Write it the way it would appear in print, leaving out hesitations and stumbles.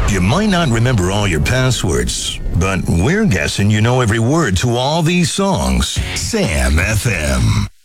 You might not remember all your passwords, but we're guessing you know every word to all these songs. Sam FM.